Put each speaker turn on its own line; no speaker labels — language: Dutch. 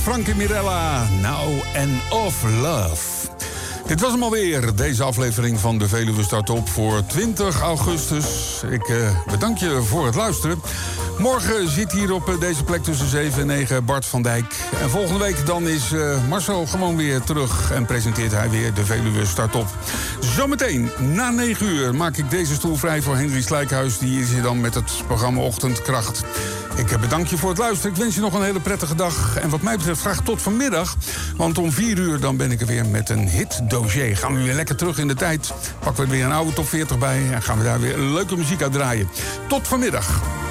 Frankie Mirella, Now and Of Love. Dit was hem alweer, deze aflevering van de Veluwe Start-up voor 20 augustus. Ik bedank je voor het luisteren. Morgen zit hier op deze plek tussen 7 en 9 Bart van Dijk. En volgende week dan is Marcel gewoon weer terug en presenteert hij weer de Veluwe Start-up. Zometeen, na 9 uur, maak ik deze stoel vrij voor Henry Slijkhuis. Die is hier dan met het programma Ochtendkracht. Ik bedank je voor het luisteren. Ik wens je nog een hele prettige dag. En wat mij betreft graag tot vanmiddag. Want om 4 uur dan ben ik er weer met een hit-dossier. Gaan we weer lekker terug in de tijd. Pakken we weer een oude top 40 bij. En gaan we daar weer leuke muziek uit draaien. Tot vanmiddag.